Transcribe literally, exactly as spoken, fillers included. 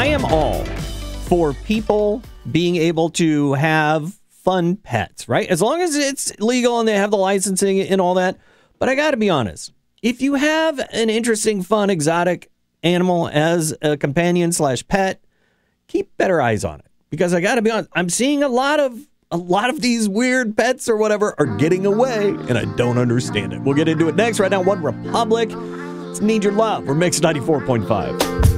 I am all for people being able to have fun pets, right? As long as it's legal and they have the licensing and all that. But I got to be honest. If you have an interesting, fun, exotic animal as a companion slash pet, keep better eyes on it. Because I got to be honest, I'm seeing a lot of a lot of these weird pets or whatever are getting away, and I don't understand it. We'll get into it next. Right now, One Republic. It's Need Your Love. We're Mix ninety-four point five.